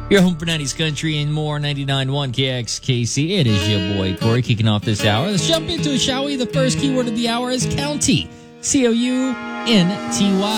Your home for 90s country and more, 99.1 KXKC. It is your boy, Corey, kicking off this hour. Let's jump into it, shall we? The first keyword of the hour is county. County.